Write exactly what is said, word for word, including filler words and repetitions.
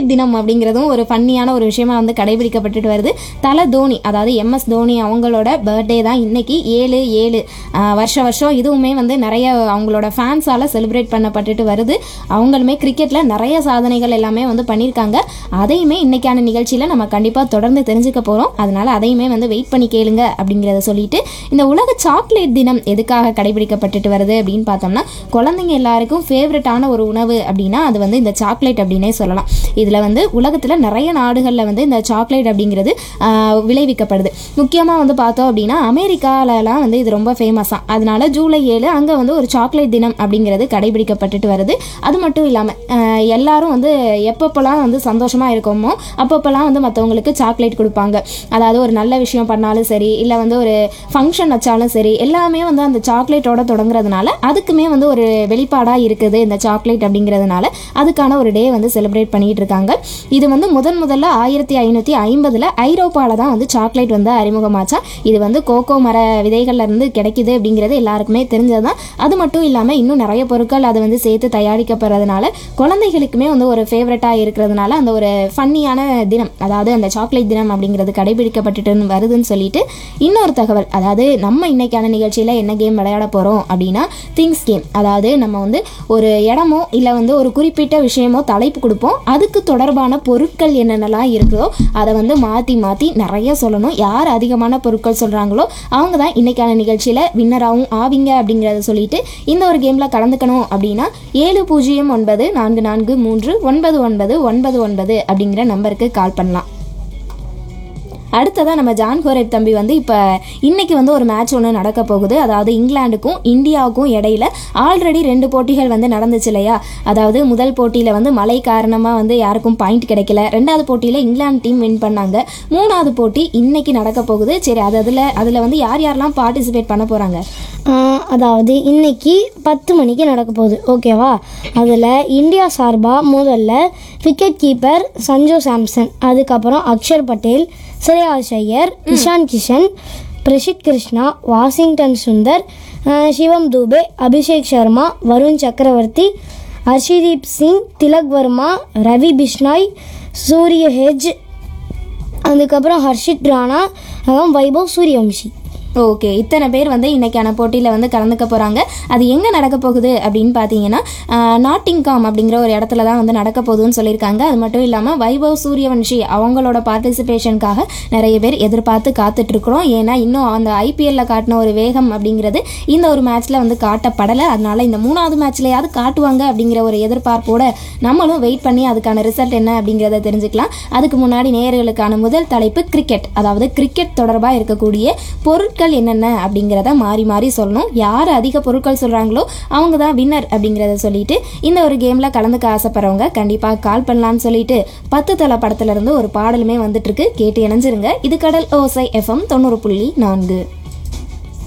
Chocolate தினம் அப்படிங்கிறதும் ஒரு ஃபன்னியான ஒரு விஷயமா வந்து கடைபிடிக்கப்பட்டுட்டு வருது. தலை தோனி, அதாவது எம்எஸ் தோனி அவங்களோட பர்த்டே தான் இன்னைக்கு ஏழு ஏழு வருஷ வருஷம் இதுவுமே வந்து நிறைய அவங்களோட ஃபேன்ஸால் செலிப்ரேட் பண்ணப்பட்டுட்டு வருது. அவங்களுமே கிரிக்கெட்டில் நிறைய சாதனைகள் எல்லாமே வந்து பண்ணியிருக்காங்க. அதையுமே இன்னைக்கான நிகழ்ச்சியில் நம்ம கண்டிப்பாக தொடர்ந்து தெரிஞ்சுக்க போகிறோம். அதனால அதையுமே வந்து வெயிட் பண்ணி கேளுங்க அப்படிங்கிறத சொல்லிட்டு, இந்த உலக சாக்லேட் தினம் எதுக்காக கடைபிடிக்கப்பட்டுட்டு வருது அப்படின்னு பார்த்தோம்னா, குழந்தைங்க எல்லாருக்கும் ஃபேவரட்டான ஒரு உணவு அப்படின்னா அது வந்து இந்த சாக்லேட் அப்படின்னே சொல்லலாம். இதில் வந்து உலகத்தில் நிறைய நாடுகளில் வந்து இந்த சாக்லேட் அப்படிங்கிறது விளைவிக்கப்படுது. முக்கியமாக வந்து பார்த்தோம் அப்படின்னா அமெரிக்காலலாம் வந்து இது ரொம்ப ஃபேமஸாக, அதனால ஜூலை ஏழு அங்கே வந்து ஒரு சாக்லேட் தினம் அப்படிங்கிறது கடைபிடிக்கப்பட்டுட்டு வருது. அது மட்டும் இல்லாமல் எல்லாரும் வந்து எப்பப்போலாம் வந்து சந்தோஷமாக இருக்கோமோ அப்பப்போலாம் வந்து மற்றவங்களுக்கு சாக்லேட் கொடுப்பாங்க. அதாவது ஒரு நல்ல விஷயம் பண்ணாலும் சரி, இல்லை வந்து ஒரு ஃபங்க்ஷன் வச்சாலும் சரி, எல்லாமே வந்து அந்த சாக்லேட்டோட தொடங்குறதுனால அதுக்குமே வந்து ஒரு வெளிப்பாடாக இருக்குது இந்த சாக்லேட் அப்படிங்கிறதுனால அதுக்கான ஒரு டே வந்து செலிப்ரேட் பண்ணிட்டு இருக்காங்க. இது வந்து முதன் முதல்ல ஆயிரத்தி ஐநூற்றி ஐம்பதில் ஐரோப்பாவில் தான் வந்து சாக்லேட் வந்து அறிமுகமாச்சா. இது வந்து கோகோ மர விதைகள்ல இருந்து கிடைக்குது அப்படிங்கிறது எல்லாருக்குமே தெரிஞ்சது தான். அது மட்டும் இல்லாமல் இன்னும் நிறைய பொருட்கள் அதை வந்து சேர்த்து தயாரிக்கப்படுறதுனால குழந்தைகளுக்குமே வந்து ஒரு ஃபேவரட்டாக இருக்கிறதுனால அந்த ஒரு ஃபன்னியான தினம், அதாவது அந்த சாக்லேட் தினம் அப்படிங்கிறது கடைபிடிக்கப்பட்டுட்டு வருதுன்னு சொல்லிட்டு இன்னொரு தகவல், அதாவது நம்ம இன்னைக்கான நிகழ்ச்சியில் என்ன கேம் விளையாட போகிறோம் அப்படின்னா திங்ஸ் கேம். அதாவது நம்ம வந்து ஒரு இடமோ இல்லை வந்து ஒரு குறிப்பிட்ட விஷயமோ தலைப்பு கொடுப்போம். அதுக்கு தொடர்பான பொருட்கள் என்னென்னலாம் இருக்குதோ அதை வந்து மாற்றி மாற்றி நிறைய சொல்லணும். யார் அதிகமான பொருட்கள் சொல்கிறாங்களோ அவங்க தான் இன்னைக்கான நிகழ்ச்சியில் வின்னராகவும் ஆவீங்க அப்படிங்கிறத சொல்லிட்டு, இந்த ஒரு கேமில் கலந்துக்கணும் அப்படின்னா ஏழு பூஜ்ஜியம் ஒன்பது நான்கு நான்கு மூன்று ஒன்பது ஒன்பது ஒன்பது ஒன்பது அப்படிங்கிற நம்பருக்கு கால் பண்ணலாம். அடுத்ததாக நம்ம ஜான் கோரேப் தம்பி வந்து இப்போ இன்றைக்கி வந்து ஒரு மேட்ச் ஒன்று நடக்க போகுது. அதாவது இங்கிலாந்துக்கும் இந்தியாவுக்கும் இடையில ஆல்ரெடி ரெண்டு போட்டிகள் வந்து நடந்துச்சு இல்லையா. அதாவது முதல் போட்டியில் வந்து மழை காரணமாக வந்து யாருக்கும் பாயிண்ட் கிடைக்கல. ரெண்டாவது போட்டியில் இங்கிலாந்து டீம் வின் பண்ணாங்க. மூணாவது போட்டி இன்னைக்கு நடக்க போகுது. சரி, அது அதில் அதில் வந்து யார் யாரெல்லாம் பார்ட்டிசிபேட் பண்ண போகிறாங்க? அதாவது இன்னைக்கு பத்து மணிக்கு நடக்க போகுது, ஓகேவா? அதில் இந்தியா சார்பாக முதல்ல விக்கெட் கீப்பர் சஞ்சு சாம்சன், அதுக்கப்புறம் அக்ஷர் பட்டேல், ஸ்ரேயாஸ் ஐயர், இஷான் கிஷன், பிரசித் கிருஷ்ணா, வாஷிங்டன் சுந்தர், சிவம் தூபே, அபிஷேக் சர்மா, வருண் சக்கரவர்த்தி, ஹர்ஷதீப் சிங், திலக் வர்மா, ரவி பிஷ்னாய், சூரிய ஹெஜ், அதுக்கப்புறம் ஹர்ஷித் ராணா, அப்புறம் வைபவ் சூரியவம்சி. ஓகே, இத்தனை பேர் வந்து இன்றைக்கான போட்டியில் வந்து கலந்துக்க போகிறாங்க. அது எங்கே நடக்க போகுது அப்படின்னு பார்த்தீங்கன்னா நாட்டிங்காம் அப்படிங்கிற ஒரு இடத்துல தான் வந்து நடக்க போகுதுன்னு சொல்லியிருக்காங்க. அது மட்டும் இல்லாமல் வைபவ் சூரியவன்ஷி அவங்களோட பார்ட்டிசிபேஷனுக்காக நிறைய பேர் எதிர்பார்த்து காத்துட்ருக்குறோம். ஏன்னா இன்னும் அந்த ஐபிஎல்ல காட்டின ஒரு வேகம் அப்படிங்கிறது இந்த ஒரு மேட்ச்சில் வந்து காட்டப்படலை. அதனால இந்த மூணாவது மேட்ச்லையாவது காட்டுவாங்க அப்படிங்கிற ஒரு எதிர்பார்ப்போட நம்மளும் வெயிட் பண்ணி அதுக்கான ரிசல்ட் என்ன அப்படிங்கிறத தெரிஞ்சுக்கலாம். அதுக்கு முன்னாடி நேயர்களுக்கான முதல் தலைப்பு கிரிக்கெட். அதாவது கிரிக்கெட் தொடர்பாக இருக்கக்கூடிய பொருட்கள் என்னென்ன அப்படிங்கிறத மாறி மாறி சொல்லணும். யார் அதிக பொருட்கள் சொல்கிறாங்களோ அவங்க தான் வின்னர் அப்படிங்கிறத சொல்லிட்டு, இந்த ஒரு கேமில் கலந்துக்க ஆசைப்படுறவங்க கண்டிப்பாக கால் பண்ணலான்னு சொல்லிட்டு பத்து தலை படத்துலேருந்து ஒரு பாடலுமே வந்துட்டு இருக்கு, கேட்டு இணைஞ்சிருங்க. இது கடல் ஓசை எஃப்எம் தொண்ணூறு புள்ளி நான்கு.